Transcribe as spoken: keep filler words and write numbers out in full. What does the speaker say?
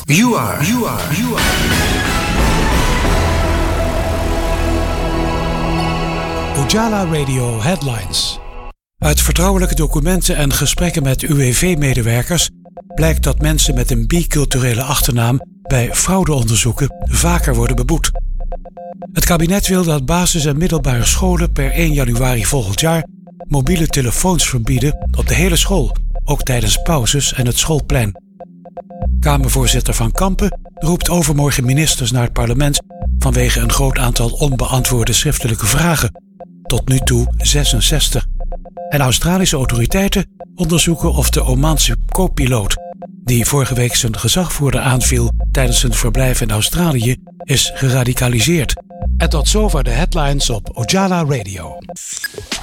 You are, you are, you are. Ojala Radio Headlines. Uit vertrouwelijke documenten en gesprekken met U W V-medewerkers blijkt dat mensen met een biculturele achternaam bij fraudeonderzoeken vaker worden beboet. Het kabinet wil dat basis- en middelbare scholen per één januari volgend jaar mobiele telefoons verbieden op de hele school, ook tijdens pauzes en het schoolplein. Kamervoorzitter Van Kampen roept overmorgen ministers naar het parlement vanwege een groot aantal onbeantwoorde schriftelijke vragen. Tot nu toe zesenzestig. En Australische autoriteiten onderzoeken of de Omaanse co-piloot, die vorige week zijn gezagvoerder aanviel tijdens zijn verblijf in Australië, is geradicaliseerd. En tot zover de headlines op Ojala Radio.